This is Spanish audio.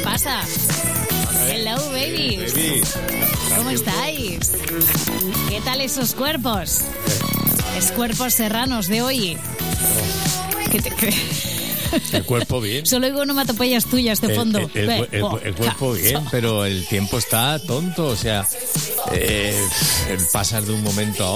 pasa? Hello, babies. ¿Cómo estáis? ¿Qué tal esos cuerpos? Es cuerpos serranos de hoy. El cuerpo bien. Solo oigo onomatopeyas tuyas de fondo. El cuerpo bien, pero el tiempo está tonto. O sea, pasas de un momento a